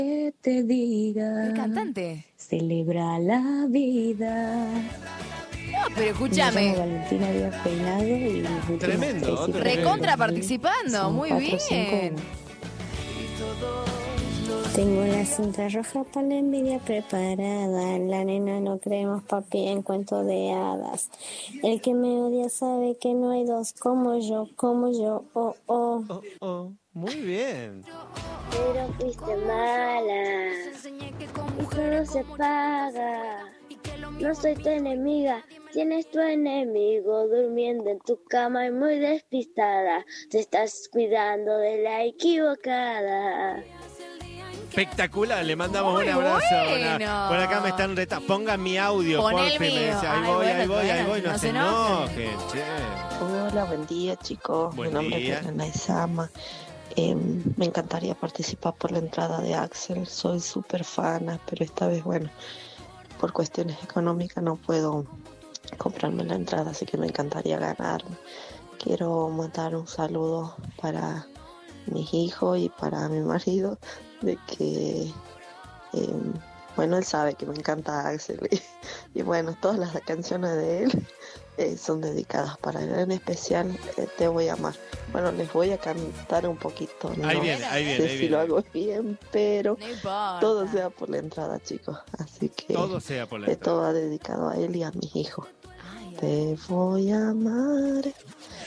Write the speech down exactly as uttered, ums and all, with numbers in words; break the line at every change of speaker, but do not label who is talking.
que te diga.
El cantante.
Celebra la vida.
No, pero
Me
escúchame.
llamo Valentina Díaz Peinado y mis últimos
Tremendo,
tres
otro
hijos
Recontra
son
participando, muy
cuatro, cinco,
bien.
uno. Tengo la cinta roja para la envidia preparada. La nena no creemos papi en cuento de hadas. El que me odia sabe que no hay dos como yo, como yo, oh, oh.
Oh, oh, muy bien.
Pero fuiste mala. Esto no se paga. No soy tu enemiga. Tienes tu enemigo durmiendo en tu cama y muy despistada. Te estás cuidando de la equivocada.
Espectacular, le mandamos
Muy
un abrazo.
bueno.
Una- por acá me están retando. Pongan mi audio,
Pon el
porfi, me
mío.
dice. Ahí
Ay,
voy, ahí
bueno,
voy, ahí
bueno,
voy. No,
no
se
se enojen.
enojen, che.
Hola, buen día chicos,
Buen
mi nombre
día.
es Elena Isama. Eh, me encantaría participar por la entrada de Axel, soy súper fana, pero esta vez, bueno, por cuestiones económicas no puedo comprarme la entrada, así que me encantaría ganarme. Quiero mandar un saludo para mis hijos y para mi marido, de que, eh, bueno, él sabe que me encanta Axel y, y bueno, todas las canciones de él eh, son dedicadas para él, en especial eh, Te voy a amar. Bueno, les voy a cantar un poquito, no
Ahí viene, ahí viene,
sé
ahí
si
viene.
lo hago bien, pero
No importa.
todo sea por la entrada, chicos, así que
Todo sea por la
esto
entrada.
va dedicado a él y a mis hijos.
Ay, ay.
Te voy a amar